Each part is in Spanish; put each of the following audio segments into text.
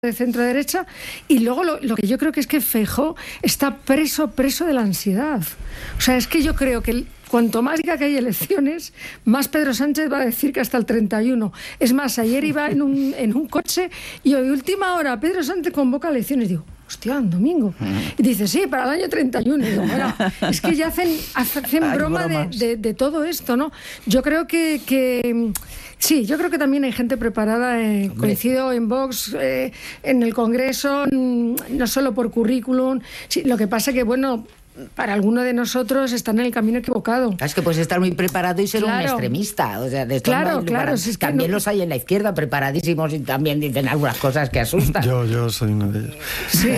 de centro derecha, y luego lo que yo creo que es que Feijóo está preso de la ansiedad. O sea, es que yo creo que cuanto más diga que hay elecciones, más Pedro Sánchez va a decir que hasta el 31. Es más, ayer iba en un coche y hoy, última hora, Pedro Sánchez convoca elecciones. Digo, hostia, un domingo. Y dice, sí, para el año 31. Y digo, bueno, es que ya hacen broma de todo esto, ¿no? Yo creo que sí, yo creo que también hay gente preparada, coincido en Vox, en el Congreso, no solo por currículum. Sí, lo que pasa que, bueno, para alguno de nosotros están en el camino equivocado. Es que puedes estar muy preparado y ser un extremista. O sea, de esto claro. Si es que también los hay en la izquierda preparadísimos y también dicen algunas cosas que asustan. Yo soy uno de ellos. Sí.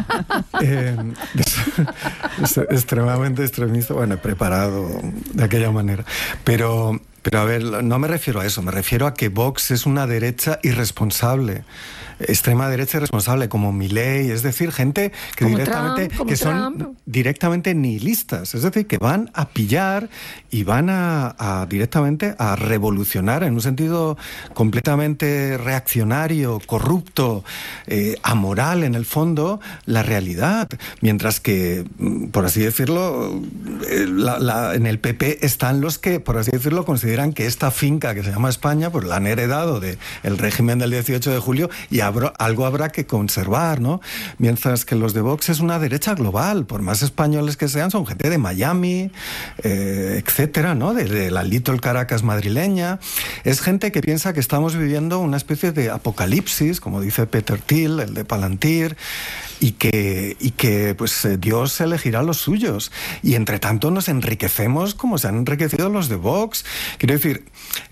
Extremadamente extremista, bueno, preparado de aquella manera. Pero a ver, no me refiero a eso, me refiero a que Vox es una derecha irresponsable. Extrema derecha irresponsable, como Milei, es decir, gente que son directamente nihilistas, es decir, que van a pillar y van a directamente a revolucionar en un sentido completamente reaccionario, corrupto, amoral en el fondo, la realidad, mientras que, por así decirlo, en el PP están los que, por así decirlo, consideran que esta finca que se llama España, pues la han heredado del régimen del 18 de julio y algo habrá que conservar, ¿no? Mientras que los de Vox es una derecha global, por más españoles que sean, son gente de Miami, etcétera, ¿no? De la Little Caracas madrileña. Es gente que piensa que estamos viviendo una especie de apocalipsis, como dice Peter Thiel, el de Palantir, y que pues Dios elegirá a los suyos. Y entre tanto nos enriquecemos como se han enriquecido los de Vox. Quiero decir,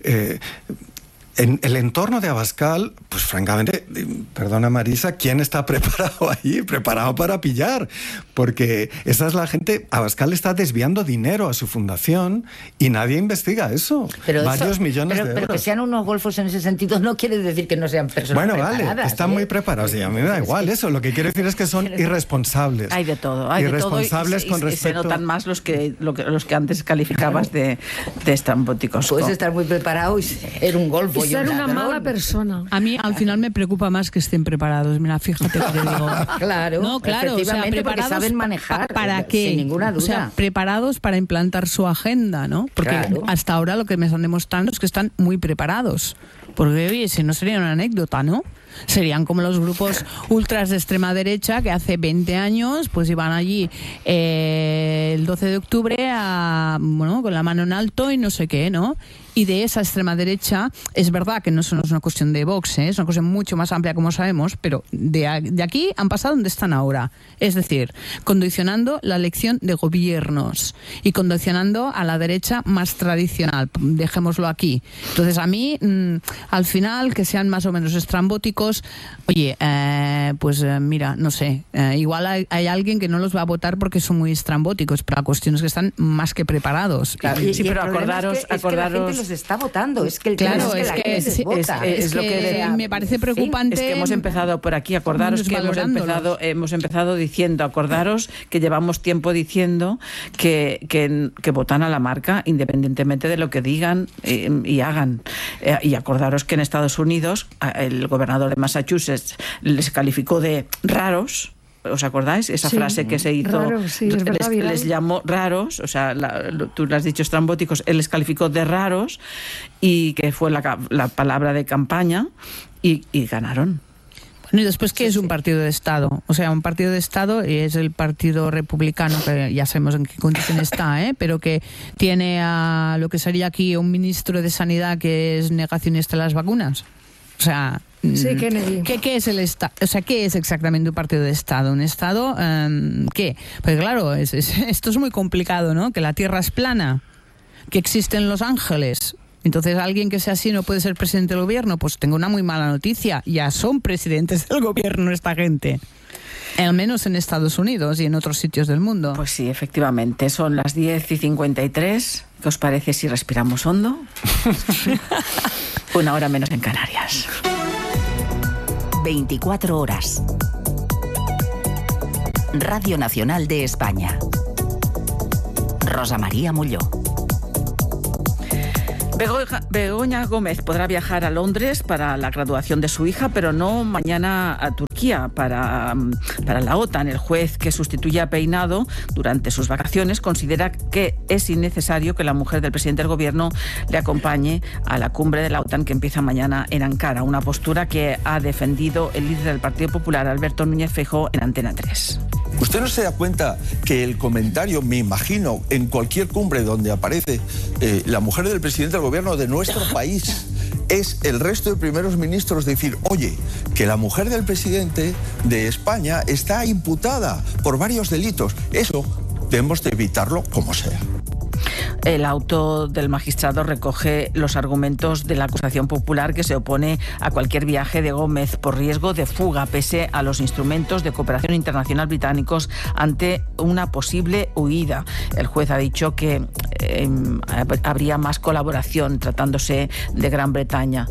en el entorno de Abascal, pues francamente, perdona Marisa, ¿quién está preparado ahí? Preparado para pillar, porque esa es la gente. Abascal está desviando dinero a su fundación y nadie investiga eso. Varios millones de euros. Pero que sean unos golfos en ese sentido no quiere decir que no sean personas preparadas. Vale, están muy preparados y a mí me da igual eso. Lo que quiero decir es que son irresponsables. Hay de todo, irresponsables con respecto. Se notan más los que antes calificabas de estrambóticos. Puedes estar muy preparado y ser un golfo. Ser una mala persona. A mí al final me preocupa más que estén preparados. Mira, fíjate que te digo. Claro, no, claro, efectivamente, o sea, preparados porque saben manejar. ¿Para qué? Sin ninguna duda. O sea, preparados para implantar su agenda, ¿no? Porque hasta ahora lo que me están demostrando es que están muy preparados. Porque, oye, si no sería una anécdota, ¿no? Serían como los grupos ultras de extrema derecha que hace 20 años pues iban allí el 12 de octubre con la mano en alto y no sé qué, ¿no? Y de esa extrema derecha, es verdad que no es una cuestión de Vox, es una cuestión mucho más amplia, como sabemos, pero de aquí han pasado donde están ahora. Es decir, condicionando la elección de gobiernos y condicionando a la derecha más tradicional. Dejémoslo aquí. Entonces, a mí, al final, que sean más o menos estrambóticos, oye, mira, no sé, igual hay alguien que no los va a votar porque son muy estrambóticos, pero la cuestión es que están más que preparados. Claro, sí, pero acordaros... Es que la gente los está votando, es que el claro, tema es lo que me parece preocupante. Es que hemos empezado por aquí, acordaros que hemos empezado diciendo, acordaros que llevamos tiempo diciendo que votan a la marca independientemente de lo que digan y hagan. Y acordaros que en Estados Unidos el gobernador de Massachusetts les calificó de raros. ¿Os acordáis? Esa frase que se hizo, raro, sí, les llamó raros, o sea, tú lo has dicho estrambóticos, él les calificó de raros y que fue la palabra de campaña y ganaron. Bueno, y después, ¿qué es un partido de Estado? O sea, un partido de Estado es el Partido Republicano, que ya sabemos en qué condición está, pero que tiene a lo que sería aquí un ministro de Sanidad que es negacionista de las vacunas. O sea, sí, Kennedy. ¿Qué es el Estado? O sea, ¿qué es exactamente un partido de Estado? ¿Un Estado qué? Pues claro, esto es muy complicado, ¿no? Que la Tierra es plana, que existen Los Ángeles. Entonces, alguien que sea así no puede ser presidente del gobierno. Pues tengo una muy mala noticia. Ya son presidentes del gobierno esta gente. Al menos en Estados Unidos y en otros sitios del mundo. Pues sí, efectivamente. Son las 10:53. ¿Qué os parece si respiramos hondo? 1 hora menos en Canarias. 24 horas. Radio Nacional de España. Rosa María Molló. Begoña Gómez podrá viajar a Londres para la graduación de su hija, pero no mañana a Turquía para la OTAN. El juez que sustituye a Peinado durante sus vacaciones considera que es innecesario que la mujer del presidente del gobierno le acompañe a la cumbre de la OTAN que empieza mañana en Ankara, una postura que ha defendido el líder del Partido Popular, Alberto Núñez Feijóo, en Antena 3. ¿Usted no se da cuenta que el comentario, me imagino, en cualquier cumbre donde aparece la mujer del presidente del gobierno de nuestro país, es el resto de primeros ministros decir, oye, que la mujer del presidente de España está imputada por varios delitos? Eso debemos de evitarlo como sea. El auto del magistrado recoge los argumentos de la acusación popular que se opone a cualquier viaje de Gómez por riesgo de fuga, pese a los instrumentos de cooperación internacional británicos ante una posible huida. El juez ha dicho que habría más colaboración tratándose de Gran Bretaña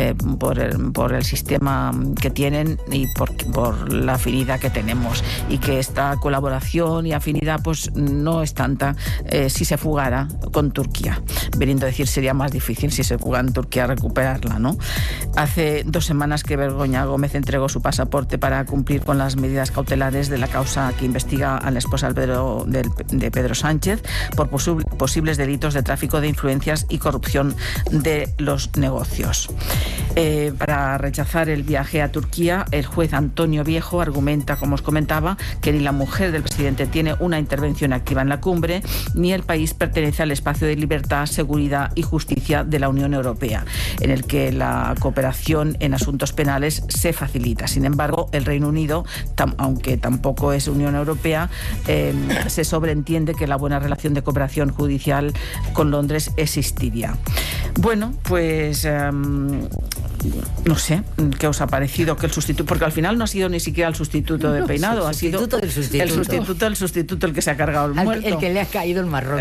por el sistema que tienen y por la afinidad que tenemos, y que esta colaboración y afinidad pues no es tanta si se fugara con Turquía. Veniendo a decir, sería más difícil si se fuga en Turquía recuperarla, ¿no? Hace 2 semanas que Begoña Gómez entregó su pasaporte para cumplir con las medidas cautelares de la causa que investiga a la esposa de Pedro Sánchez por posibles delitos de tráfico de influencias y corrupción de los negocios. Para rechazar el viaje a Turquía, el juez Antonio Viejo argumenta, como os comentaba, que ni la mujer del presidente tiene una intervención activa en la cumbre, ni el país pertenece al espacio de libertad, seguridad y justicia de la Unión Europea, en el que la cooperación en asuntos penales se facilita. Sin embargo, el Reino Unido, aunque tampoco es Unión Europea, se sobreentiende que la buena relación de cooperación judicial con Londres existiría. Bueno, pues no sé qué os ha parecido que el sustituto, porque al final no ha sido ni siquiera el sustituto de Peinado, ha sido el sustituto el que se ha cargado el muerto. El que le ha caído el marrón.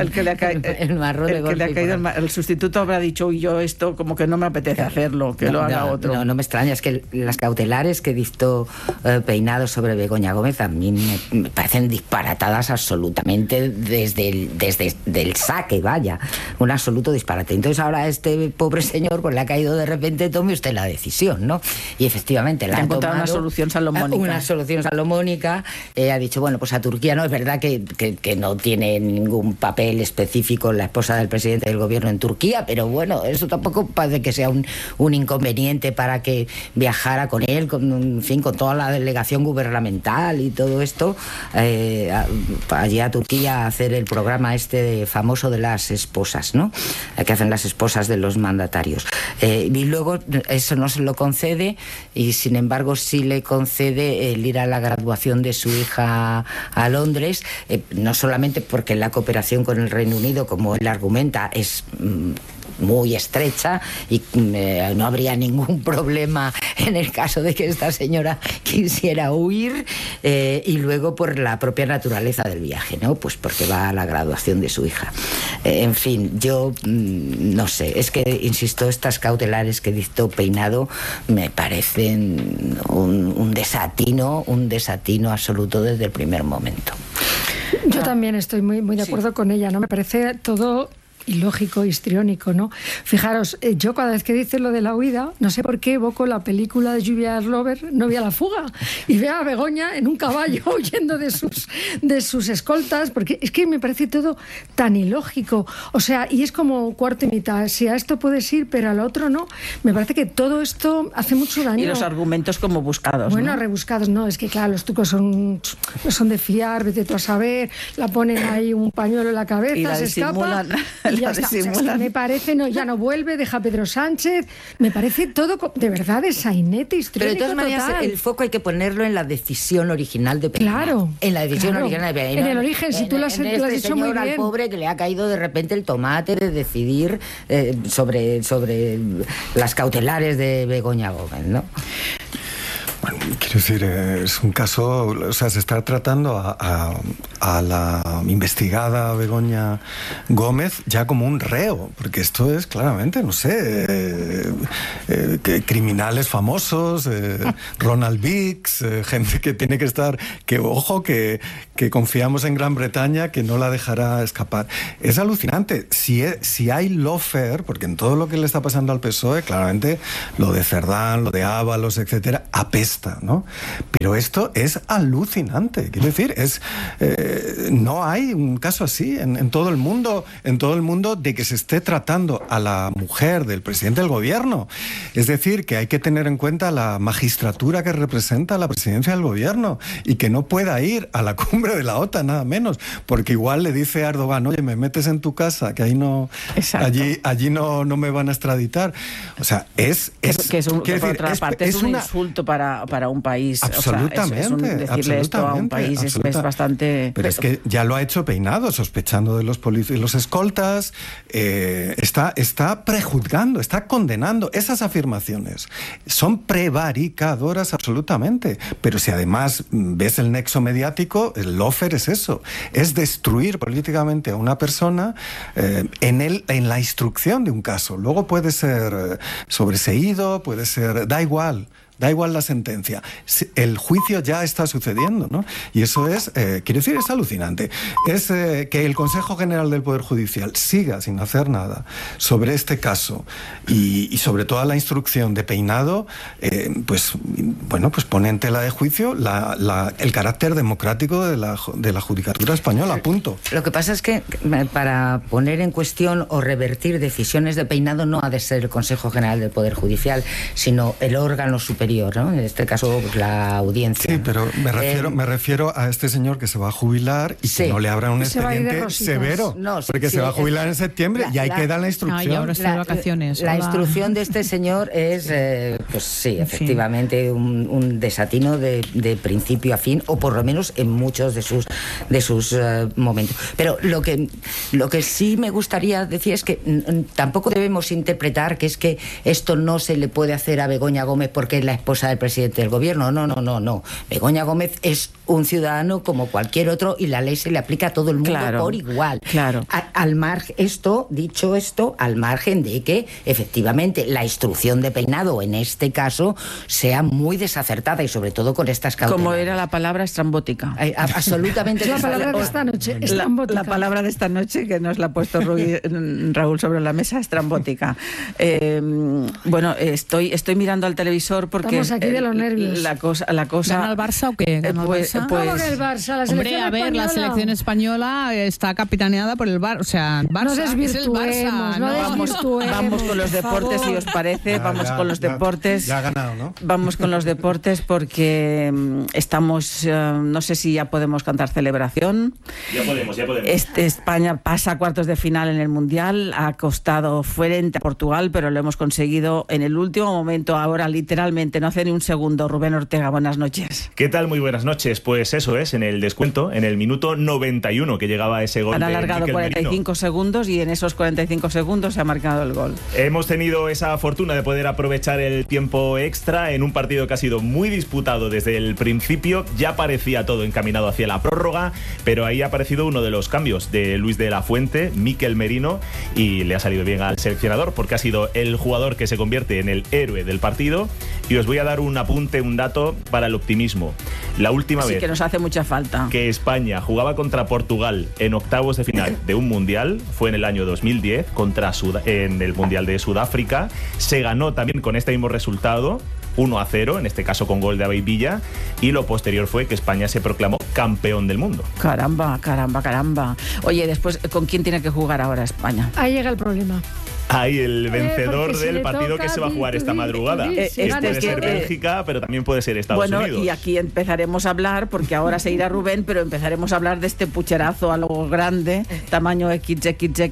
El sustituto habrá dicho, uy, yo esto como que no me apetece hacerlo, que lo haga otro. No me extraña, es que las cautelares que dictó Peinado sobre Begoña Gómez a mí me parecen disparatadas absolutamente desde el saque, vaya, un absoluto disparate. Entonces ahora a este pobre señor pues le ha caído de repente, tome usted la decisión, ¿no? Y efectivamente la ha encontrado una solución salomónica. Ha dicho, bueno, pues a Turquía no, es verdad que no tiene ningún papel específico la esposa del presidente del gobierno en Turquía, pero bueno, eso tampoco parece que sea un inconveniente para que viajara con él, con toda la delegación gubernamental y todo esto, allí a Turquía a hacer el programa famoso de las esposas, ¿no? Que hacen las esposas de los mandatarios. Y luego eso no se lo concede, y sin embargo sí le concede el ir a la graduación de su hija a Londres, no solamente porque la cooperación con el Reino Unido, como él argumenta, es muy estrecha y no habría ningún problema en el caso de que esta señora quisiera huir, y luego por la propia naturaleza del viaje, ¿no? Pues porque va a la graduación de su hija. En fin, yo no sé, es que, insisto, estas cautelares que dictó Peinado me parecen un desatino absoluto desde el primer momento. Yo también estoy muy de acuerdo con ella, ¿no? Me parece todo ilógico, histriónico, ¿no? Fijaros, yo cada vez que dice lo de la huida, no sé por qué evoco la película de Julia Roberts, Novia a la fuga, y veo a Begoña en un caballo huyendo de sus escoltas, porque es que me parece todo tan ilógico. O sea, y es como cuarto y mitad. Si a esto puedes ir, pero al otro no. Me parece que todo esto hace mucho daño. Y los argumentos como buscados, bueno, ¿no? Rebuscados, no. Es que, claro, los trucos no son de fiar, vete tú a saber, la ponen ahí un pañuelo en la cabeza, y se escapa. Y ya está. O sea, es que me parece, ya no vuelve, deja a Pedro Sánchez. Me parece todo, de verdad, de sainete histriónico. Pero de todas maneras, total. El foco hay que ponerlo en la decisión original de Peinado. Claro. En la decisión original de Peinado. En el origen, si tú lo has dicho muy bien. Al pobre que le ha caído de repente el tomate de decidir sobre las cautelares de Begoña Gómez, ¿no? Quiero decir, es un caso, o sea, se está tratando a la investigada Begoña Gómez ya como un reo, porque esto es claramente, no sé, criminales famosos, Ronald Biggs, gente que tiene que estar, que ojo, que confiamos en Gran Bretaña, que no la dejará escapar. Es alucinante. Si hay lawfare, porque en todo lo que le está pasando al PSOE, claramente lo de Cerdán, lo de Ábalos, etcétera, apesta, ¿no? Pero esto es alucinante. Quiero decir, no hay un caso así en todo el mundo, de que se esté tratando a la mujer del presidente del gobierno. Es decir, que hay que tener en cuenta la magistratura que representa la presidencia del gobierno y que no pueda ir a la cumbre de la OTAN, nada menos, porque igual le dice a Erdogan, oye, me metes en tu casa, que ahí no, allí no me van a extraditar. O sea, por otra parte es un insulto para un país. Absolutamente. O sea, decirle esto a un país es bastante... Pero es que ya lo ha hecho Peinado, sospechando de los escoltas, está prejuzgando, está condenando esas afirmaciones. Son prevaricadoras absolutamente. Pero si además ves el nexo mediático, el lawfare es eso, es destruir políticamente a una persona en la instrucción de un caso. Luego puede ser sobreseído, puede ser... Da igual la sentencia. El juicio ya está sucediendo, ¿no? Y eso es, quiero decir, es alucinante. Es que el Consejo General del Poder Judicial siga sin hacer nada sobre este caso y sobre toda la instrucción de Peinado, pues pone en tela de juicio el carácter democrático de la judicatura española, punto. Lo que pasa es que para poner en cuestión o revertir decisiones de Peinado no ha de ser el Consejo General del Poder Judicial, sino el órgano superior, ¿no? En este caso, pues, la audiencia. Sí, pero me refiero a este señor que se va a jubilar y que no le abran un expediente severo, porque se va a jubilar en septiembre y ahí queda la instrucción. Y ahora está de vacaciones. La instrucción de este señor es, pues sí, efectivamente, un desatino de principio a fin, o por lo menos en muchos de sus momentos. Pero lo que sí me gustaría decir es que tampoco debemos interpretar que es que esto no se le puede hacer a Begoña Gómez porque es la esposa del presidente del gobierno. No. Begoña Gómez es un ciudadano como cualquier otro y la ley se le aplica a todo el mundo por igual. Claro. Al margen, dicho esto, al margen de que efectivamente la instrucción de Peinado en este caso sea muy desacertada y sobre todo con estas cautelares. Como era la palabra estrambótica. Absolutamente. La palabra de esta noche, la palabra de esta noche que nos la ha puesto Raúl sobre la mesa, estrambótica. Bueno, estoy mirando al televisor porque estamos aquí de los nervios. La cosa. ¿Gana el Barça o qué? ¿Gana el Barça? ¿Cómo que el Barça? La selección española. La selección española está capitaneada por el Barça. O sea, Barça no desvirtuemos, es el Barça. Vamos con los deportes, si os parece. Vamos con los deportes. Ya ha ganado, ¿no? Vamos con los deportes porque estamos, no sé si ya podemos cantar celebración. Ya podemos. España pasa a cuartos de final en el Mundial, ha costado frente a Portugal, pero lo hemos conseguido en el último momento, ahora literalmente, no hace ni un segundo. Rubén Ortega, buenas noches. ¿Qué tal? Muy buenas noches. Pues eso es, en el descuento, en el minuto 91 que llegaba ese gol. Han de alargado Mikel 45 Merino. Segundos y en esos 45 segundos se ha marcado el gol. Hemos tenido esa fortuna de poder aprovechar el tiempo extra en un partido que ha sido muy disputado desde el principio. Ya parecía todo encaminado hacia la prórroga, pero ahí ha aparecido uno de los cambios de Luis de la Fuente, Mikel Merino, y le ha salido bien al seleccionador porque ha sido el jugador que se convierte en el héroe del partido. Y os voy a dar un apunte, un dato para el optimismo. La última vez que nos hace mucha falta que España jugaba contra Portugal en octavos de final de un mundial fue en el año 2010 en el Mundial de Sudáfrica. Se ganó también con este mismo resultado, 1-0, en este caso con gol de Abey Villa, y lo posterior fue que España se proclamó campeón del mundo. Caramba. Oye, después, ¿con quién tiene que jugar ahora España? Ahí llega el problema. Ahí el vencedor del partido que se va a jugar esta madrugada. Puede ser Bélgica, pero también puede ser Estados Unidos. Y aquí empezaremos a hablar, porque ahora se irá Rubén, pero empezaremos a hablar de este pucherazo a lo grande, tamaño XXXXXXXXL,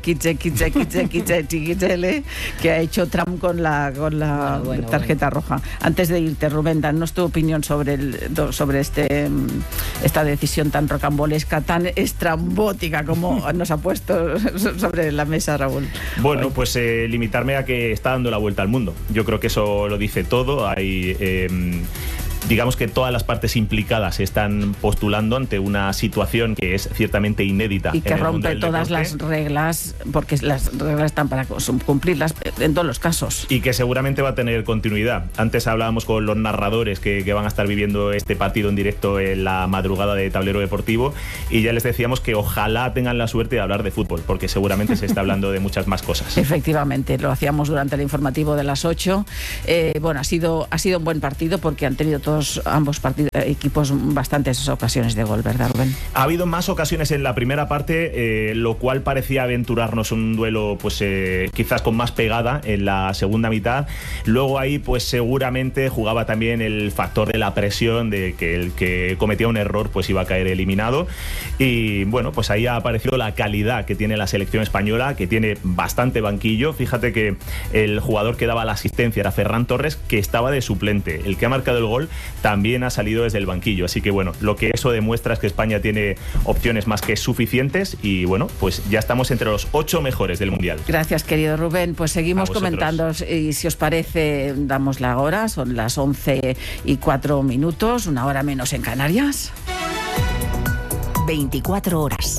que ha hecho Trump con la tarjeta roja. Antes de irte, Rubén, danos tu opinión sobre esta decisión tan rocambolesca, tan estrambótica como nos ha puesto sobre la mesa Raúl. Bueno, pues limitarme a que está dando la vuelta al mundo. Yo creo que eso lo dice todo. Hay digamos que todas las partes implicadas se están postulando ante una situación que es ciertamente inédita. Y que rompe todas las reglas, porque las reglas están para cumplirlas en todos los casos. Y que seguramente va a tener continuidad. Antes hablábamos con los narradores que van a estar viviendo este partido en directo en la madrugada de Tablero Deportivo, y ya les decíamos que ojalá tengan la suerte de hablar de fútbol, porque seguramente se está hablando de muchas más cosas. Efectivamente, lo hacíamos durante el informativo de las 8. Bueno, ha sido un buen partido porque han tenido ambos equipos bastantes ocasiones de gol, ¿verdad, Rubén? Ha habido más ocasiones en la primera parte, lo cual parecía aventurarnos un duelo pues quizás con más pegada en la segunda mitad. Luego ahí pues seguramente jugaba también el factor de la presión, de que el que cometía un error pues iba a caer eliminado. Y bueno, pues ahí ha aparecido la calidad que tiene la selección española, que tiene bastante banquillo. Fíjate que el jugador que daba la asistencia era Ferran Torres, que estaba de suplente. El que ha marcado el gol también ha salido desde el banquillo. Así que bueno, lo que eso demuestra es que España tiene opciones más que suficientes y bueno, pues ya estamos entre los 8 mejores del Mundial. Gracias, querido Rubén. Pues seguimos comentando y si os parece damos la hora, son las 11:04, una hora menos en Canarias. 24 horas.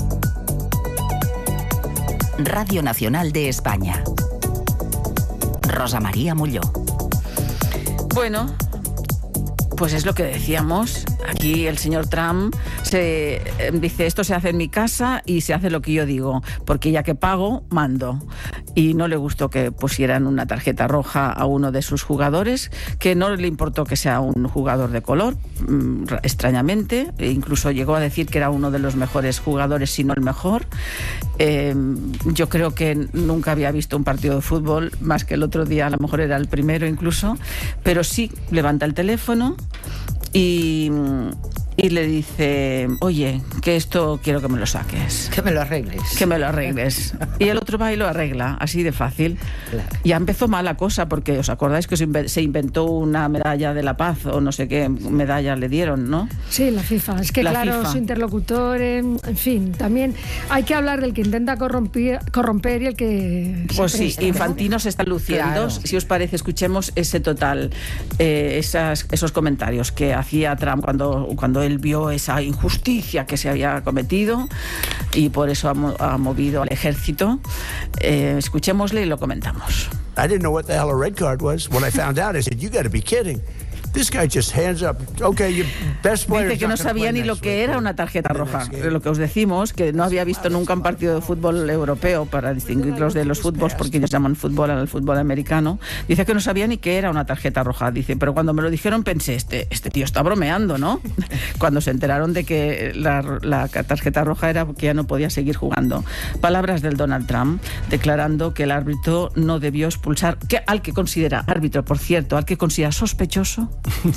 Radio Nacional de España. Rosa María Molló. Bueno, pues es lo que decíamos. Aquí el señor Trump dice, esto se hace en mi casa y se hace lo que yo digo, porque ya que pago, mando. Y no le gustó que pusieran una tarjeta roja a uno de sus jugadores, que no le importó que sea un jugador de color, extrañamente. Incluso llegó a decir que era uno de los mejores jugadores, si no el mejor. Yo creo que nunca había visto un partido de fútbol, más que el otro día, a lo mejor era el primero incluso, pero sí levanta el teléfono y le dice, oye, que esto quiero que me lo saques. Que me lo arregles. Que me lo arregles. Y el otro va y lo arregla, así de fácil. Claro. Ya empezó mal la cosa, porque os acordáis que se inventó una medalla de la paz, o no sé qué medalla le dieron, ¿no? Sí, la FIFA. Es que la claro, FIFA. Su interlocutor, en fin, también hay que hablar del que intenta corromper y el que... Pues sí, presta, Infantino se está luciendo. Claro. Si os parece, escuchemos ese total, esos comentarios que hacía Trump cuando él vio esa injusticia que se había cometido y por eso ha movido al ejército. Escuchémosle y lo comentamos. I didn't know what the hell a red card was. When I found out, I said, you got to be kidding. This guy just hands up. Okay, your best player. Dice que no sabía ni lo que era una tarjeta roja. Lo que os decimos, que no había visto nunca un partido de fútbol europeo, para distinguirlos de los fútbols, porque ellos llaman fútbol al fútbol americano. Dice que no sabía ni qué era una tarjeta roja. Dice, pero cuando me lo dijeron pensé, este tío está bromeando, ¿no? Cuando se enteraron de que la tarjeta roja era porque ya no podía seguir jugando. Palabras del Donald Trump, declarando que el árbitro no debió expulsar, al que considera árbitro, por cierto, al que considera sospechoso,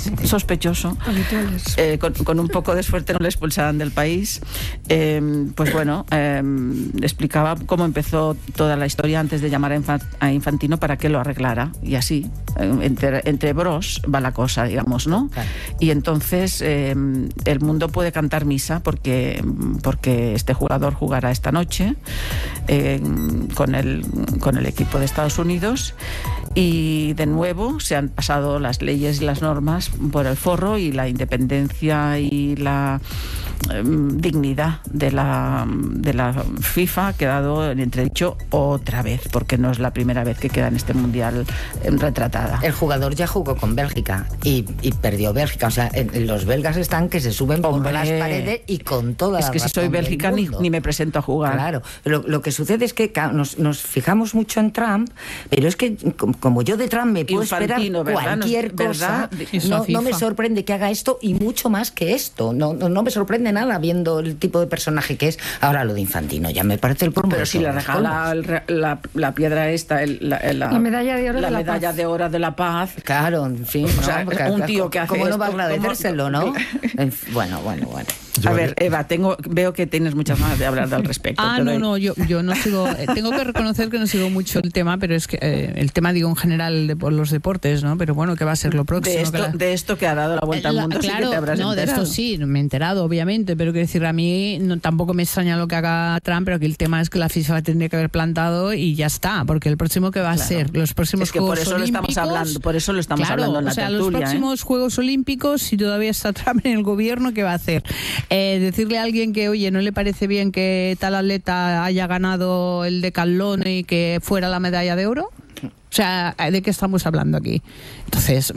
con un poco de suerte no le expulsarán del país. Pues bueno, explicaba cómo empezó toda la historia antes de llamar a Infantino para que lo arreglara, y así entre bros va la cosa, digamos, ¿no? Claro. Y entonces el mundo puede cantar misa porque este jugador jugará esta noche con el equipo de Estados Unidos, y de nuevo se han pasado las leyes y las normas por el forro, y la independencia y la dignidad de la FIFA ha quedado en entredicho otra vez, porque no es la primera vez que queda en este mundial retratada. El jugador ya jugó con Bélgica y perdió Bélgica. O sea, los belgas están que se suben por las paredes y con toda la Es que si soy razón del Bélgica mundo. ni me presento a jugar. Claro, lo que sucede es que nos fijamos mucho en Trump, pero es que como yo de Trump me puedo Infantino, esperar ¿verdad? cualquier cosa, ¿Verdad? no me sorprende que haga esto, y mucho más que esto. No me sorprende nada viendo el tipo de personaje que es. Ahora lo de Infantino ya me parece el colmo. Pero si le regala la piedra esta, La medalla de oro de la medalla paz. de oro de la paz. Claro, en fin. O sea, Porque, un tío que hace ¿cómo no va a esto? agradecérselo, no? Bueno. A ver, Eva, veo que tienes muchas ganas de hablar al respecto. Yo no sigo, tengo que reconocer que no sigo mucho el tema, pero es que el tema, digo, en general de los deportes, ¿no? Pero bueno, ¿qué va a ser lo próximo? De esto que ha dado la vuelta al mundo, claro, sí que te habrás enterado. De esto sí, me he enterado, obviamente, pero quiero decir, a mí tampoco me extraña lo que haga Trump, pero aquí el tema es que la FIFA tendría que haber plantado y ya está, porque el próximo que va a ser, los próximos Juegos Olímpicos... Por eso lo estamos hablando en la tertulia. Los próximos Juegos Olímpicos, si todavía está Trump en el gobierno, ¿qué va a hacer? Decirle a alguien que, oye, no le parece bien que tal atleta haya ganado el decatlón y que fuera la medalla de oro. O sea, ¿de qué estamos hablando aquí? Entonces,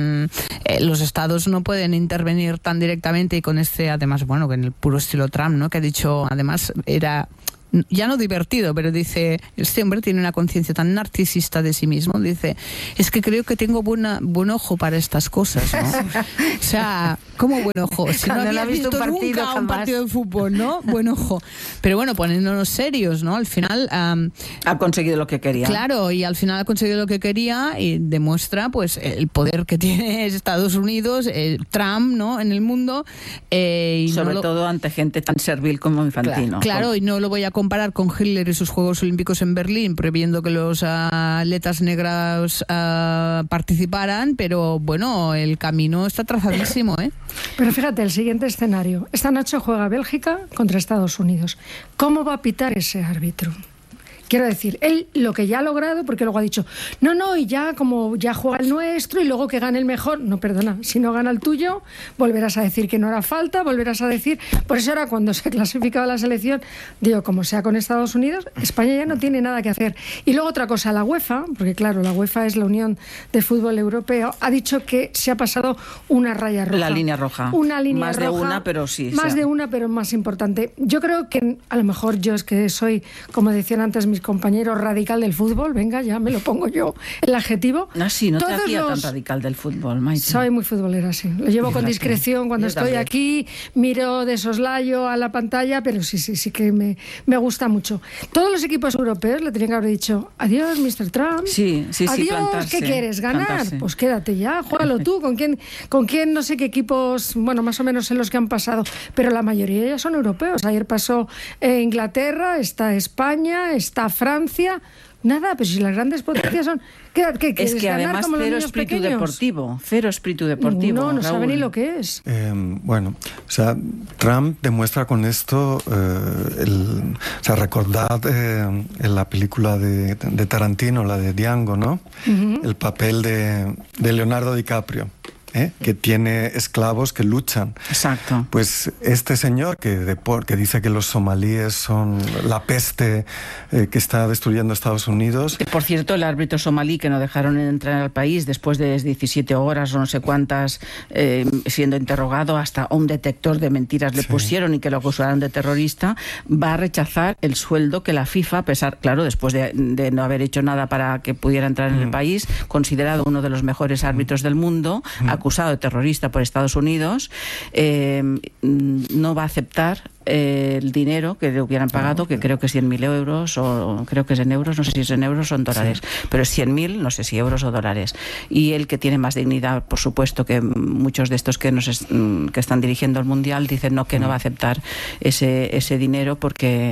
los estados no pueden intervenir tan directamente y con además, bueno, que en el puro estilo Trump, ¿no? Que ha dicho, además, era... ya no divertido, pero dice, este hombre tiene una conciencia tan narcisista de sí mismo, dice, es que creo que tengo buen ojo para estas cosas, ¿no? O sea, ¿cómo buen ojo? Si no había visto nunca un partido de fútbol, ¿no? Buen ojo. Pero bueno, poniéndonos serios, ¿no? Al final... ha conseguido lo que quería. Claro, y al final ha conseguido lo que quería y demuestra, pues, el poder que tiene Estados Unidos, Trump, ¿no? En el mundo. Y sobre todo ante gente tan servil como Infantino. Claro, y no lo voy a comparar con Hitler y sus Juegos Olímpicos en Berlín, prohibiendo que los atletas negros participaran, pero bueno, el camino está trazadísimo, ¿eh? Pero fíjate, el siguiente escenario. Esta noche juega Bélgica contra Estados Unidos. ¿Cómo va a pitar ese árbitro? Quiero decir, él lo que ya ha logrado, porque luego ha dicho, no, y ya como ya juega el nuestro y luego que gane el mejor. No, perdona, si no gana el tuyo, volverás a decir que no hará falta, volverás a decir... Por eso ahora cuando se clasificaba la selección, digo, como sea con Estados Unidos, España ya no tiene nada que hacer. Y luego otra cosa, la UEFA, porque claro, la UEFA es la Unión de Fútbol Europeo, ha dicho que se ha pasado una raya roja. La línea roja. Una línea más roja. Más de una, pero sí. Más de una, pero más importante. Yo creo que a lo mejor yo es que soy, como decían antes mis compañeros, radical del fútbol, venga, ya me lo pongo yo el adjetivo. Sí, no te hacía tan radical del fútbol, Maite. Soy muy futbolera, sí. Lo llevo con discreción cuando estoy aquí, miro de soslayo a la pantalla, pero sí que me gusta mucho. Todos los equipos europeos le tenían que haber dicho, adiós, Mr. Trump. Sí, adiós, plantarse, ¿qué quieres? ¿Ganar? Plantarse. Pues quédate ya, juégalo tú. ¿Con quién no sé qué equipos, bueno, más o menos en los que han pasado, pero la mayoría ya son europeos. Ayer pasó Inglaterra, está España, está Francia. Nada, pero si las grandes potencias son... ¿Qué es que además cero espíritu deportivo. No sabe ni lo que es. Bueno, o sea, Trump demuestra con esto, recordad en la película de Tarantino, la de Django, ¿no? Uh-huh. El papel de Leonardo DiCaprio. Que tiene esclavos que luchan. Exacto. Pues este señor que dice que los somalíes son la peste que está destruyendo Estados Unidos. Por cierto, el árbitro somalí que no dejaron entrar al país después de 17 horas o no sé cuántas siendo interrogado, hasta un detector de mentiras le pusieron y que lo acusaron de terrorista, va a rechazar el sueldo que la FIFA, a pesar, claro, después de no haber hecho nada para que pudiera entrar en el país, considerado uno de los mejores árbitros del mundo, acusado de terrorista por Estados Unidos, no va a aceptar el dinero que le hubieran pagado, que creo que es 100.000 euros, o creo que es en euros, no sé si es en euros o en dólares, pero es 100.000, no sé si euros o dólares. Y él, que tiene más dignidad, por supuesto, que muchos de estos que están dirigiendo el Mundial, dicen que no va a aceptar ese dinero porque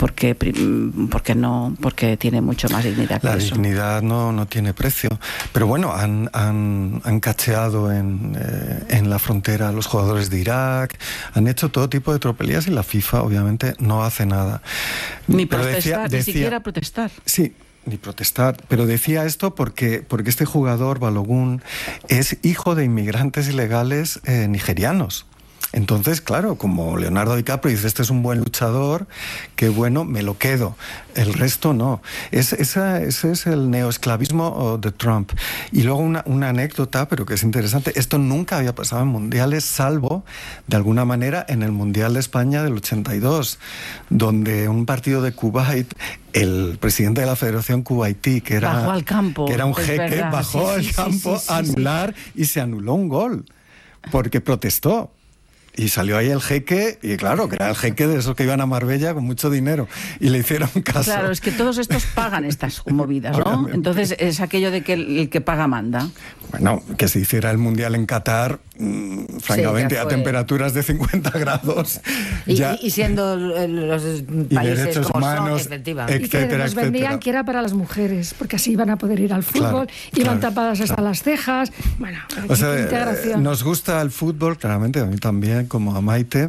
tiene mucho más dignidad que eso. La dignidad no tiene precio. Pero bueno, han cacheado en la frontera a los jugadores de Irak, han hecho todo tipo de tropelías y la FIFA obviamente no hace nada. Ni protestar, ni siquiera protestar. Sí, ni protestar, pero decía esto porque este jugador, Balogun, es hijo de inmigrantes ilegales nigerianos. Entonces, claro, como Leonardo DiCaprio dice, este es un buen luchador, que bueno, me lo quedo. El resto no. Ese es el neoesclavismo de Trump. Y luego una anécdota, pero que es interesante. Esto nunca había pasado en mundiales, salvo, de alguna manera, en el Mundial de España del 82, donde un partido de Kuwait, el presidente de la Federación Kuwaití, que era, bajó al campo, que era un jeque, bajó al campo a anular y se anuló un gol, porque protestó. Y salió ahí el jeque, y claro, que era el jeque de esos que iban a Marbella con mucho dinero, y le hicieron caso. Claro, es que todos estos pagan estas movidas, ¿no? Entonces es aquello de que el que paga manda. Bueno, que se hiciera el Mundial en Qatar, francamente, a temperaturas de 50 grados. Y siendo los países derechos como humanos, son, efectivamente. etcétera, y que nos vendían que era para las mujeres, porque así iban a poder ir al fútbol, iban tapadas hasta las cejas. Bueno, o sea, integración. Nos gusta el fútbol, claramente, a mí también, como a Maite.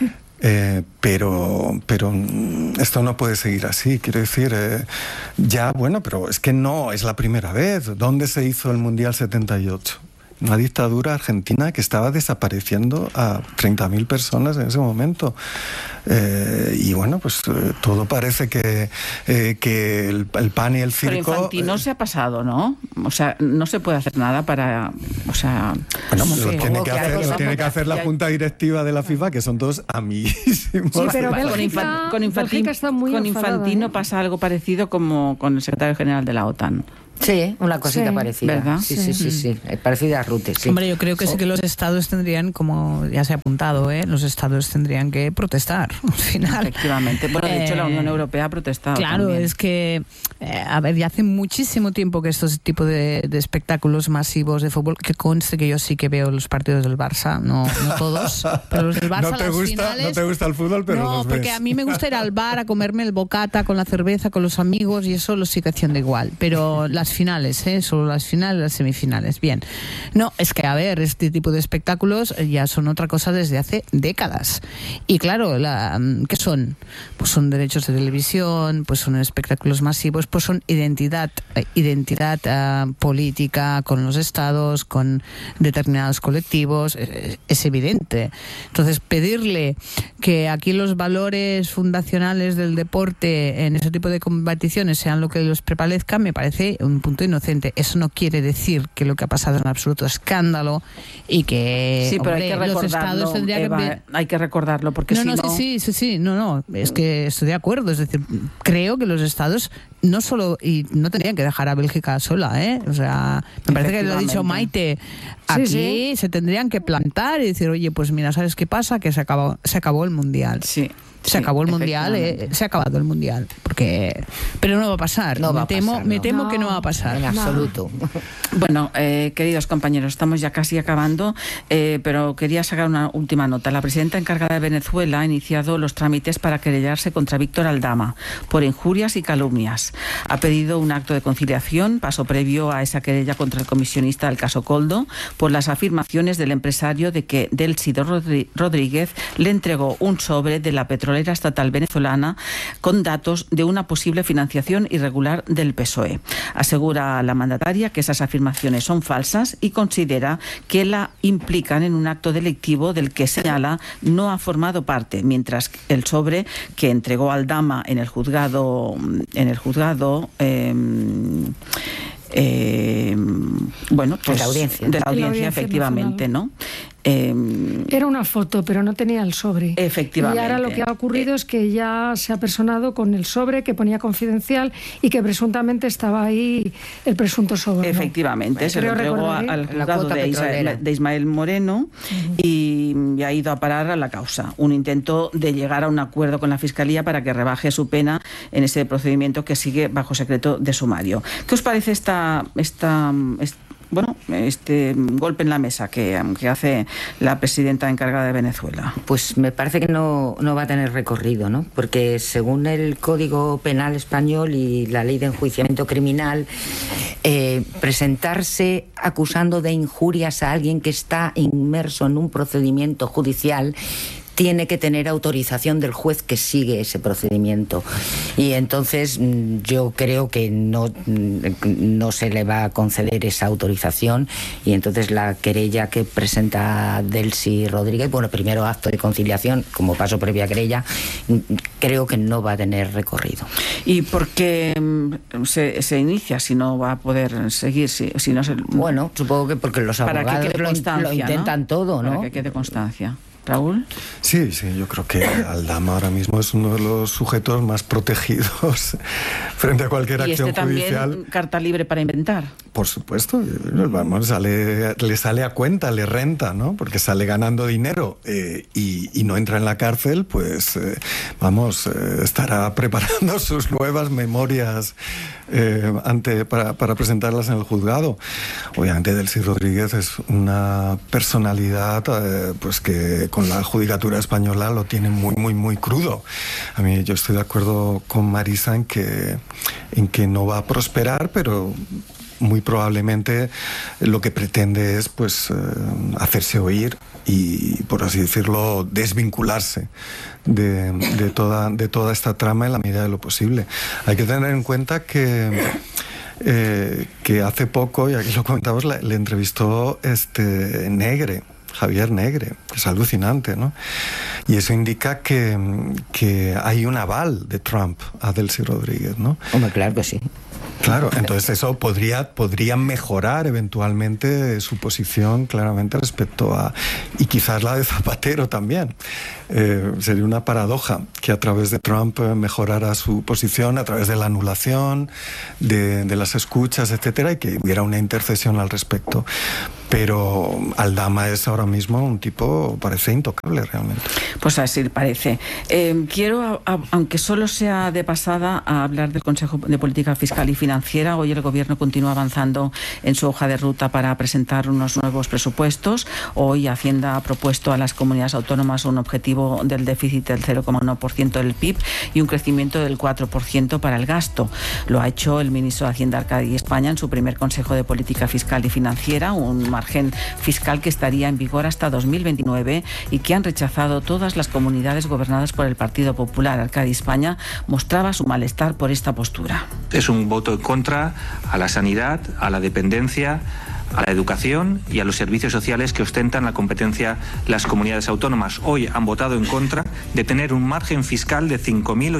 Pero esto no puede seguir así, quiero decir, pero es que no es la primera vez. ¿Dónde se hizo el Mundial 78? Una dictadura argentina que estaba desapareciendo a 30.000 personas en ese momento. Y bueno, pues todo parece que el pan y el circo... Pero Infantino se ha pasado, ¿no? O sea, no se puede hacer nada para... O sea... Bueno, lo tiene que hacer la junta directiva de la FIFA, que son todos amiguísimos. Sí, pero Bélgica está muy con Infantino pasa algo parecido como con el secretario general de la OTAN. Sí, una cosita parecida. ¿Verdad? Sí. Parecida a Rutte, sí. Hombre, yo creo que sí que los estados tendrían, como ya se ha apuntado, los estados tendrían que protestar al final. Efectivamente. Bueno, de hecho la Unión Europea ha protestado. Claro, también. Es que, ya hace muchísimo tiempo que estos tipos de espectáculos masivos de fútbol, que conste que yo sí que veo los partidos del Barça, no todos, pero los del Barça, no te gusta el fútbol, pero no, los porque ves. a mí me gusta ir al bar a comerme el bocata con la cerveza, con los amigos, y eso lo sigue haciendo igual. Pero las finales, solo las finales, las semifinales, bien. No, es que, a ver, este tipo de espectáculos ya son otra cosa desde hace décadas. Y claro, ¿qué son? Pues son derechos de televisión, pues son espectáculos masivos, pues son identidad política con los estados, con determinados colectivos, es evidente. Entonces, pedirle que aquí los valores fundacionales del deporte en ese tipo de competiciones sean lo que los prevalezca, me parece un punto inocente. Eso no quiere decir que lo que ha pasado es un absoluto escándalo y que, pero hay que los estados tendrían Eva, hay que recordarlo porque no, es que estoy de acuerdo. Es decir, creo que los estados no tendrían que dejar a Bélgica sola, o sea, me parece que lo ha dicho Maite. Aquí se tendrían que plantar y decir, oye, pues mira, ¿sabes qué pasa? Que se acabó el Mundial. Se acabó el Mundial, se ha acabado el Mundial, pero no va a pasar. Me temo que no va a pasar. En absoluto. Bueno, queridos compañeros, estamos ya casi acabando, pero quería sacar una última nota. La presidenta encargada de Venezuela ha iniciado los trámites para querellarse contra Víctor Aldama por injurias y calumnias. Ha pedido un acto de conciliación, paso previo a esa querella contra el comisionista del caso Coldo, por las afirmaciones del empresario de que Delcy Rodríguez le entregó un sobre de la petrolera estatal venezolana con datos de una posible financiación irregular del PSOE. Asegura la mandataria que esas afirmaciones son falsas y considera que la implican en un acto delictivo del que señala no ha formado parte, mientras el sobre que entregó Aldama en el juzgado de la audiencia efectivamente, ¿no? Era una foto, pero no tenía el sobre. Efectivamente. Y ahora lo que ha ocurrido es que ya se ha personado con el sobre que ponía confidencial y que presuntamente estaba ahí el presunto sobre. Efectivamente, se lo entregó al juzgado de Ismael Moreno y ha ido a parar a la causa. Un intento de llegar a un acuerdo con la Fiscalía para que rebaje su pena en ese procedimiento que sigue bajo secreto de sumario. ¿Qué os parece este golpe en la mesa que hace la presidenta encargada de Venezuela? Pues me parece que no va a tener recorrido, ¿no? Porque según el Código Penal español y la Ley de Enjuiciamiento Criminal, presentarse acusando de injurias a alguien que está inmerso en un procedimiento judicial tiene que tener autorización del juez que sigue ese procedimiento. Y entonces yo creo que no se le va a conceder esa autorización, y entonces la querella que presenta Delcy Rodríguez, primero acto de conciliación como paso previo a querella, creo que no va a tener recorrido. ¿Y por qué se inicia si no va a poder seguir? Si no se... Bueno, supongo que porque los abogados lo intentan todo, ¿no? Para que quede constancia. ¿Raúl? Sí, yo creo que Aldama ahora mismo es uno de los sujetos más protegidos frente a cualquier acción judicial. ¿Y también carta libre para inventar? Por supuesto, vamos, le sale a cuenta, le renta, ¿no? Porque sale ganando dinero y no entra en la cárcel, pues estará preparando sus nuevas memorias para presentarlas en el juzgado. Obviamente Delcy Rodríguez es una personalidad pues que con la judicatura española lo tiene muy, muy, muy crudo. A mí yo estoy de acuerdo con Marisa en que no va a prosperar, pero muy probablemente lo que pretende es pues hacerse oír y, por así decirlo, desvincularse de toda esta trama en la medida de lo posible. Hay que tener en cuenta que hace poco, y aquí lo comentamos, le entrevistó Negre, Javier Negre, que es alucinante, ¿no? Y eso indica que hay un aval de Trump a Delcy Rodríguez, ¿no? Hombre, claro que sí. Claro, entonces eso podría mejorar eventualmente su posición claramente respecto a... y quizás la de Zapatero también. Sería una paradoja que a través de Trump mejorara su posición, a través de la anulación, de las escuchas, etcétera, y que hubiera una intercesión al respecto. Pero Aldama es ahora mismo un tipo, parece intocable realmente. Pues así parece. Quiero, aunque solo sea de pasada, a hablar del Consejo de Política Fiscal y Financiera. Hoy el Gobierno continúa avanzando en su hoja de ruta para presentar unos nuevos presupuestos. Hoy Hacienda ha propuesto a las comunidades autónomas un objetivo del déficit del 0,1% del PIB y un crecimiento del 4% para el gasto. Lo ha hecho el ministro de Hacienda, Arcadi España, en su primer Consejo de Política Fiscal y Financiera, un margen fiscal que estaría en vigor hasta 2029 y que han rechazado todas las comunidades gobernadas por el Partido Popular. Arcadi España mostraba su malestar por esta postura. Es un voto en contra a la sanidad, a la dependencia, a la educación y a los servicios sociales que ostentan la competencia las comunidades autónomas. Hoy han votado en contra de tener un margen fiscal de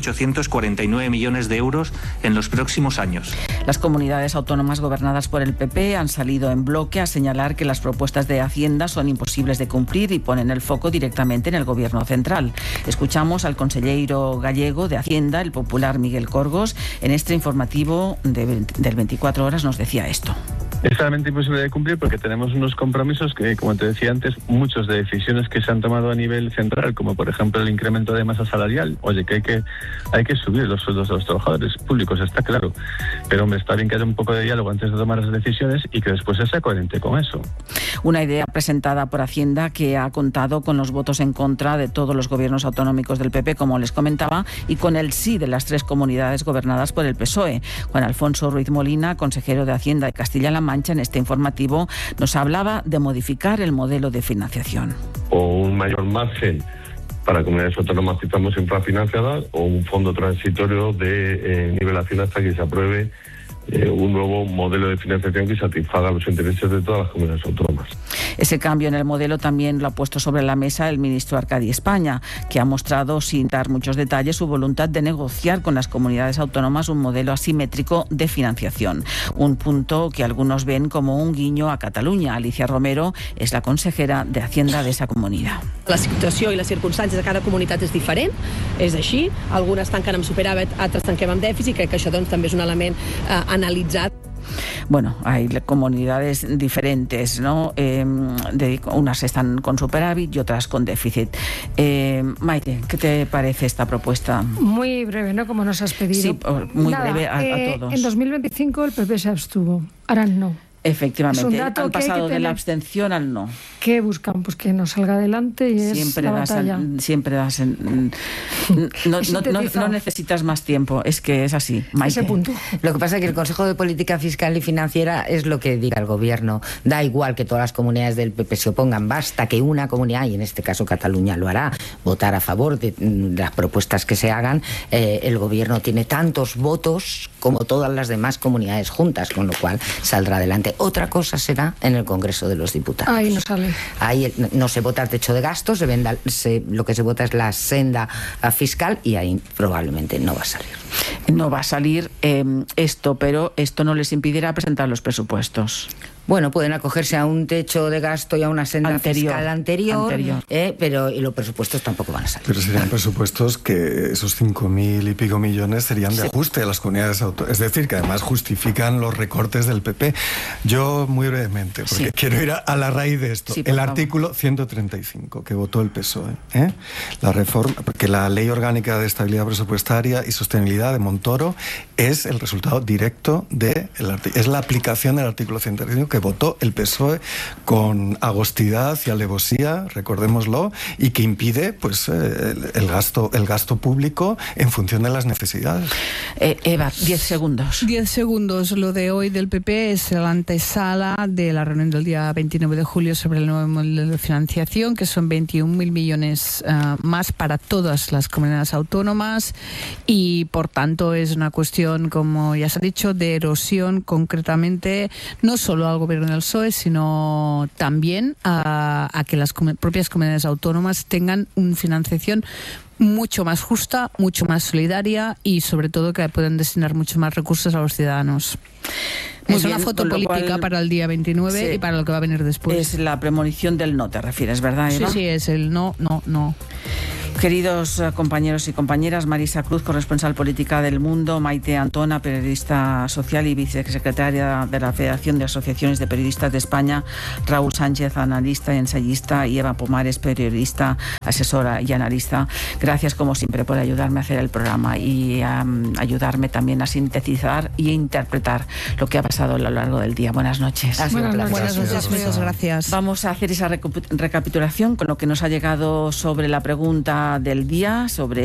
5.849 millones de euros en los próximos años. Las comunidades autónomas gobernadas por el PP han salido en bloque a señalar que las propuestas de Hacienda son imposibles de cumplir y ponen el foco directamente en el Gobierno central. Escuchamos al consellero gallego de Hacienda, el popular Miguel Corgos. En este informativo del 24 horas nos decía esto. Es realmente imposible de cumplir porque tenemos unos compromisos que, como te decía antes, muchos de decisiones que se han tomado a nivel central, como por ejemplo el incremento de masa salarial. Oye, que hay que subir los sueldos de los trabajadores públicos, está claro. Pero hombre, está bien que haya un poco de diálogo antes de tomar las decisiones y que después se sea coherente con eso. Una idea presentada por Hacienda que ha contado con los votos en contra de todos los gobiernos autonómicos del PP, como les comentaba, y con el sí de las 3 comunidades gobernadas por el PSOE. Juan Alfonso Ruiz Molina, consejero de Hacienda de Castilla-La Mancha, en este informativo nos hablaba de modificar el modelo de financiación. O un mayor margen para comunidades autónomas que estamos infrafinanciadas o un fondo transitorio de nivelación hasta que se apruebe un nuevo modelo de financiación que satisfaga los intereses de todas las comunidades autónomas. Ese cambio en el modelo también lo ha puesto sobre la mesa el ministro Arcadi España, que ha mostrado, sin dar muchos detalles, su voluntad de negociar con las comunidades autónomas un modelo asimétrico de financiación. Un punto que algunos ven como un guiño a Cataluña. Alicia Romero és la consejera de Hacienda de esa comunidad. La situació i les circumstàncies de cada comunitat és diferent, és així. Algunes tanquen amb superàvit, altres tanquem amb dèficit. Crec que això també és un element analizado. Bueno, hay comunidades diferentes, ¿no? Unas están con superávit y otras con déficit. Maite, ¿qué te parece esta propuesta? Muy breve, ¿no? Como nos has pedido. Sí, muy breve a todos. En 2025 el PP se abstuvo, ahora no. Efectivamente, han pasado de la abstención al no. ¿Qué buscan? Pues que nos salga adelante y siempre es la batalla. Siempre das no necesitas más tiempo, es que es así, Maite. Ese punto. Lo que pasa es que el Consejo de Política Fiscal y Financiera es lo que diga el Gobierno. Da igual que todas las comunidades del PP se opongan, basta que una comunidad, y en este caso Cataluña lo hará, votar a favor de las propuestas que se hagan. El Gobierno tiene tantos votos como todas las demás comunidades juntas, con lo cual saldrá adelante. Otra cosa será en el Congreso de los Diputados. Ahí no sale. Ahí no se vota el techo de gastos, lo que se vota es la senda fiscal y ahí probablemente no va a salir. No va a salir esto, pero esto no les impedirá presentar los presupuestos. Bueno, pueden acogerse a un techo de gasto y a una senda fiscal anterior. Pero y los presupuestos tampoco van a salir. Pero serían presupuestos que esos 5.000 y pico millones serían de ajuste a las comunidades autónomas. Es decir, que además justifican los recortes del PP. Yo, muy brevemente, porque quiero ir a la raíz de esto. El artículo 135 que votó el PSOE. La reforma, porque la Ley Orgánica de Estabilidad Presupuestaria y Sostenibilidad de Montoro es el resultado directo es la aplicación del artículo 135 que votó el PSOE con agostidad y alevosía, recordémoslo, y que impide pues el gasto público en función de las necesidades. Eva, 10 segundos. 10 segundos. Lo de hoy del PP es la antesala de la reunión del día 29 de julio sobre el nuevo modelo de financiación, que son 21.000 millones más para todas las comunidades autónomas, y por tanto es una cuestión, como ya se ha dicho, de erosión concretamente, no solo al gobierno del PSOE, sino también a que las propias comunidades autónomas tengan una financiación mucho más justa, mucho más solidaria y sobre todo que puedan destinar mucho más recursos a los ciudadanos. Es una foto política para el día 29 y para lo que va a venir después. Es la premonición del no, te refieres, ¿verdad, Eva? Sí, es el no. Queridos compañeros y compañeras, Marisa Cruz, corresponsal política del Mundo, Maite Antona, periodista social y vicesecretaria de la Federación de Asociaciones de Periodistas de España, Raúl Sánchez, analista y ensayista, y Eva Pomares, periodista, asesora y analista. Gracias, como siempre, por ayudarme a hacer el programa y ayudarme también a sintetizar y interpretar lo que ha pasado a lo largo del día. Buenas noches. Buenas noches, muchas gracias. Vamos a hacer esa recapitulación con lo que nos ha llegado sobre la pregunta del día, sobre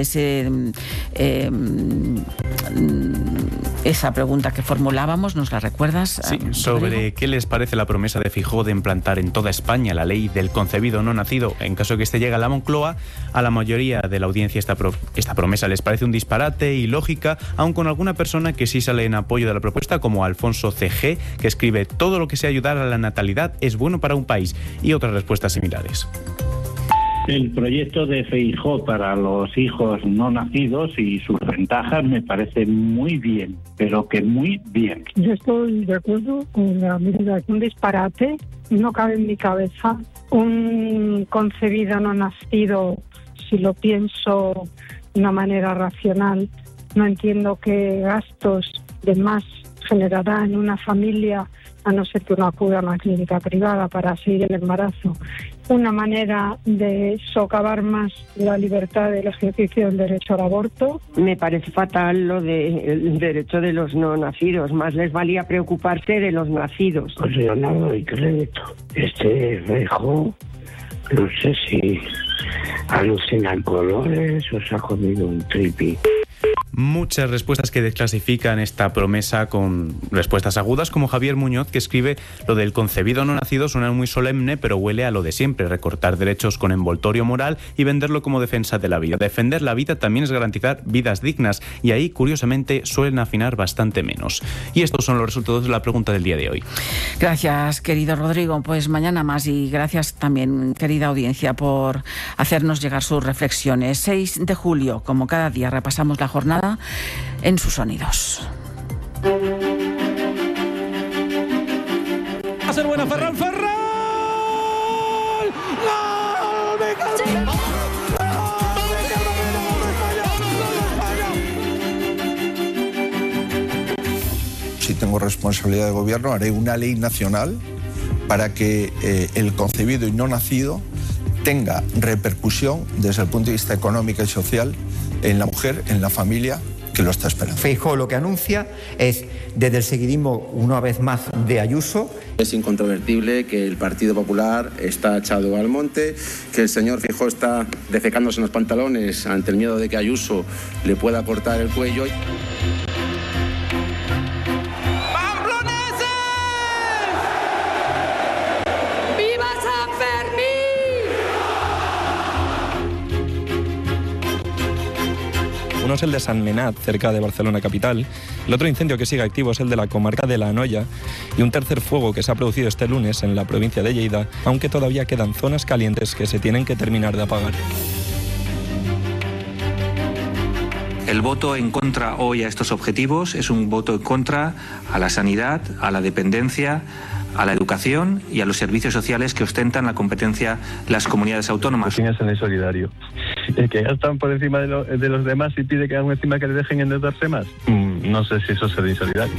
esa pregunta que formulábamos. ¿Nos la recuerdas? Sí, sobre qué les parece la promesa de Feijóo de implantar en toda España la ley del concebido no nacido en caso de que este llegue a la Moncloa. A la mayoría de la audiencia esta promesa les parece un disparate, ilógica, aun con alguna persona que sí sale en apoyo de la propuesta, como Alfonso CG, que escribe: todo lo que sea ayudar a la natalidad es bueno para un país, y otras respuestas similares. El proyecto de Feijóo para los hijos no nacidos y sus ventajas me parece muy bien, pero que muy bien. Yo estoy de acuerdo con la medida. Un disparate, no cabe en mi cabeza. Un concebido no nacido, si lo pienso de una manera racional, no entiendo qué gastos de más generará en una familia, a no ser que uno acuda a una clínica privada para seguir el embarazo. Una manera de socavar más la libertad del ejercicio del derecho al aborto. Me parece fatal lo del derecho de los no nacidos. Más les valía preocuparse de los nacidos. Pues Leonardo doy crédito. Feijóo, no sé si alucina en colores o se ha comido un tripi. Muchas respuestas que desclasifican esta promesa con respuestas agudas, como Javier Muñoz, que escribe: lo del concebido no nacido suena muy solemne, pero huele a lo de siempre, recortar derechos con envoltorio moral y venderlo como defensa de la vida. Defender la vida también es garantizar vidas dignas, y ahí, curiosamente, suelen afinar bastante menos. Y estos son los resultados de la pregunta del día de hoy. Gracias, querido Rodrigo. Pues mañana más, y gracias también, querida audiencia, por hacernos llegar sus reflexiones. 6 de julio, como cada día, repasamos la jornada en sus sonidos. Va a ser buena Ferran. ¡Gol! Si tengo responsabilidad de gobierno, haré una ley nacional para que el concebido y no nacido tenga repercusión desde el punto de vista económico y social en la mujer, en la familia que lo está esperando. Feijóo lo que anuncia es, desde el seguidismo, una vez más, de Ayuso. Es incontrovertible que el Partido Popular está echado al monte, que el señor Feijóo está defecándose en los pantalones ante el miedo de que Ayuso le pueda cortar el cuello. Uno es el de San Menat, cerca de Barcelona capital. El otro incendio que sigue activo es el de la comarca de La Anoia. Y un tercer fuego que se ha producido este lunes en la provincia de Lleida, aunque todavía quedan zonas calientes que se tienen que terminar de apagar. El voto en contra hoy a estos objetivos es un voto en contra a la sanidad, a la dependencia, a la educación y a los servicios sociales que ostentan la competencia las comunidades autónomas. En el solidario. El que gastan por encima de los demás y pide que hagan encima que le dejen endeudarse más. No sé si eso sería insolidario.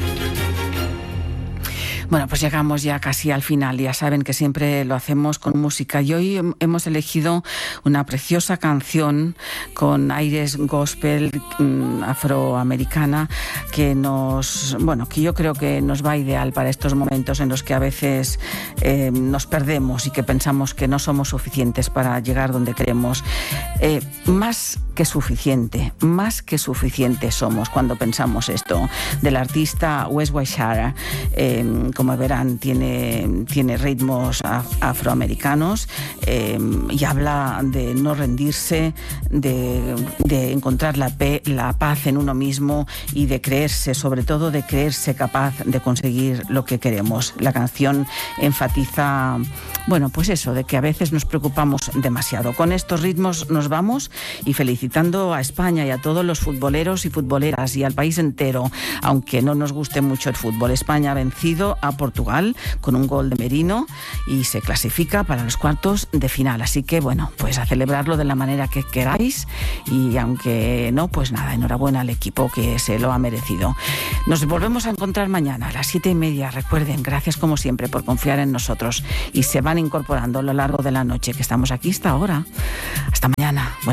Bueno, pues llegamos ya casi al final. Ya saben que siempre lo hacemos con música. Y hoy hemos elegido una preciosa canción con aires gospel afroamericana que que yo creo que nos va ideal para estos momentos en los que a veces nos perdemos y que pensamos que no somos suficientes para llegar donde queremos. Más que suficiente somos cuando pensamos esto. Del artista Wes Wishara, como verán, tiene ritmos afroamericanos y habla de no rendirse, de encontrar la paz en uno mismo y de creerse, sobre todo de creerse capaz de conseguir lo que queremos. La canción enfatiza, pues eso, de que a veces nos preocupamos demasiado. Con estos ritmos nos vamos y felicitando a España y a todos los futboleros y futboleras y al país entero, aunque no nos guste mucho el fútbol. España ha vencido a Portugal con un gol de Merino y se clasifica para los cuartos de final. Así que pues a celebrarlo de la manera que queráis y aunque no, pues nada, enhorabuena al equipo que se lo ha merecido. Nos volvemos a encontrar mañana a las 7:30. Recuerden, gracias como siempre por confiar en nosotros y se van incorporando a lo largo de la noche que estamos aquí hasta ahora. Hasta mañana.